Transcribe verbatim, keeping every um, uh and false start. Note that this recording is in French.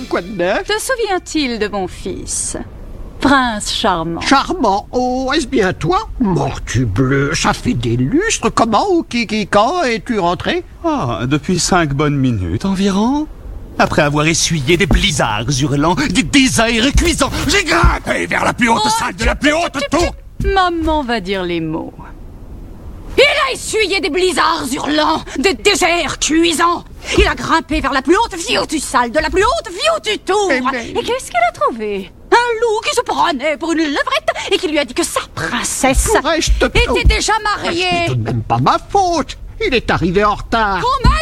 quoi de neuf? Te souvient-il de mon fils? Prince charmant. Charmant. Oh, est-ce bien toi? Mortu bleu, ça fait des lustres. Comment ou qui, qui, quand es-tu rentré? Ah, depuis cinq bonnes minutes environ. Après avoir essuyé des blizzards hurlants, des déserts cuisants, j'ai grimpé vers la plus haute Oh, salle de la plus haute tour. Maman va dire les mots. Il a essuyé des blizzards hurlants, des déserts cuisants. Il a grimpé vers la plus haute viotue salle de la plus haute viotue tour. Eh ben- Et qu'est-ce qu'il a trouvé? Un loup qui se prenait pour une levrette et qui lui a dit que sa princesse Pourrais-je te... était Oh, déjà c'est mariée. tout de même pas ma faute. Il est arrivé en retard. Comment